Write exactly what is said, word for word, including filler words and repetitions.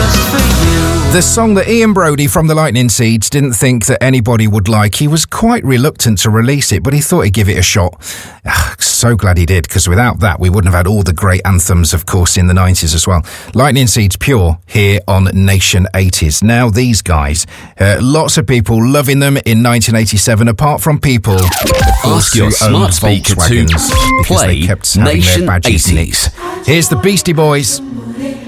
just for you. The song that Ian Brodie from the Lightning Seeds didn't think that anybody would like. He was quite reluctant to release it, but he thought he'd give it a shot. Ugh, so glad he did, because without that, we wouldn't have had all the great anthems, of course, in the nineties as well. Lightning Seeds Pure here on Nation eighties. Now, these guys, uh, lots of people loving them in nineteen eighty-seven, apart from people, of course, Ask your who owned smart speaker to Volkswagens because play they kept having Nation their badges eighties. nicked. Here's the Beastie Boys.